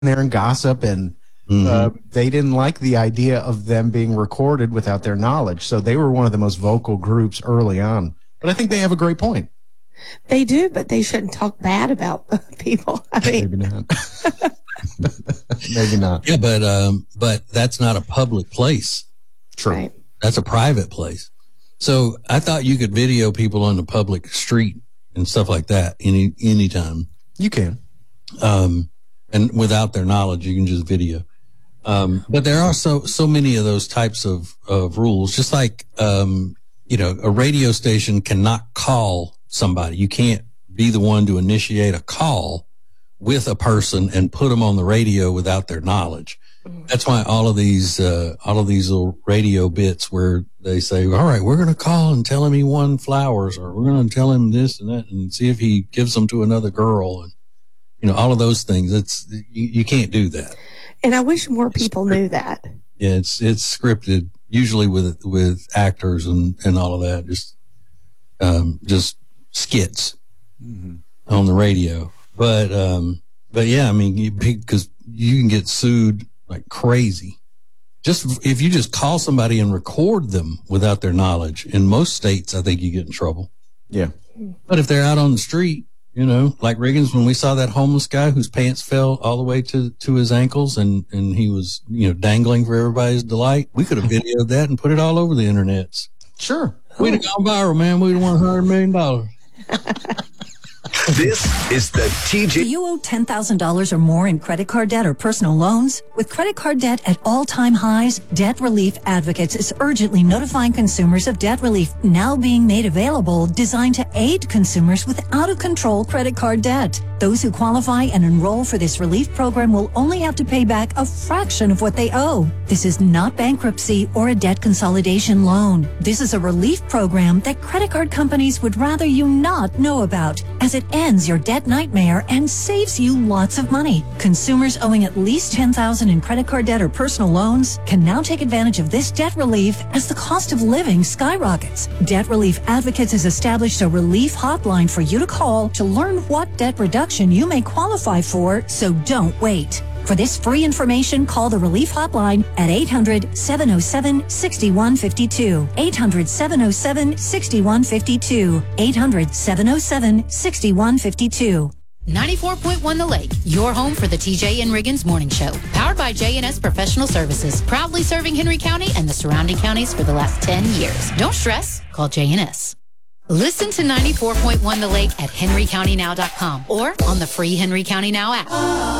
there and gossip, and they didn't like the idea of them being recorded without their knowledge. So they were one of the most vocal groups early on. But I think they have a great point. They do, but they shouldn't talk bad about people. I mean, Maybe not. Maybe not. Yeah, but that's not a public place. True. right. That's a private place. So I thought you could video people on the public street and stuff like that anytime. You can. And without their knowledge, you can just video. But there are so many of those types of rules, just like, a radio station cannot call somebody. You can't be the one to initiate a call with a person and put them on the radio without their knowledge. That's why all of these little radio bits where they say, all right, we're going to call and tell him he won flowers, or we're going to tell him this and that and see if he gives them to another girl. And, all of those things, you can't do that. And I wish more people knew that. Yeah, it's scripted, usually with actors and all of that, just skits on the radio. But yeah, I mean, because you can get sued like crazy. Just if you just call somebody and record them without their knowledge, in most states, I think you get in trouble. Yeah. But if they're out on the street, like Riggins, when we saw that homeless guy whose pants fell all the way to his ankles and he was, dangling for everybody's delight, we could have videoed that and put it all over the internets. Sure. We'd have gone viral, man. We'd have won $100 million. This is the TJ. Do you owe $10,000 or more in credit card debt or personal loans? With credit card debt at all-time highs, Debt Relief Advocates is urgently notifying consumers of debt relief now being made available, designed to aid consumers with out-of-control credit card debt. Those who qualify and enroll for this relief program will only have to pay back a fraction of what they owe. This is not bankruptcy or a debt consolidation loan. This is a relief program that credit card companies would rather you not know about, as it ends your debt nightmare and saves you lots of money. Consumers owing at least $10,000 in credit card debt or personal loans can now take advantage of this debt relief as the cost of living skyrockets. Debt Relief Advocates has established a relief hotline for you to call to learn what debt reduction you may qualify for, so don't wait. For this free information, call the Relief Hotline at 800-707-6152. 800-707-6152. 800-707-6152. 94.1 The Lake, your home for the TJ and Riggins Morning Show. Powered by J&S Professional Services, proudly serving Henry County and the surrounding counties for the last 10 years. Don't stress, call J&S. Listen to 94.1 The Lake at henrycountynow.com or on the free Henry County Now app.